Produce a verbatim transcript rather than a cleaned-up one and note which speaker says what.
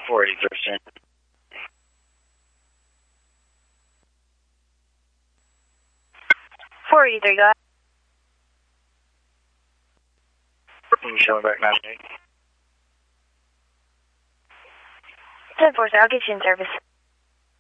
Speaker 1: four eighty percent.
Speaker 2: four eighty-three, go ahead.
Speaker 1: Can you show me back ninety-eight?
Speaker 2: ten four, I'll get you in service.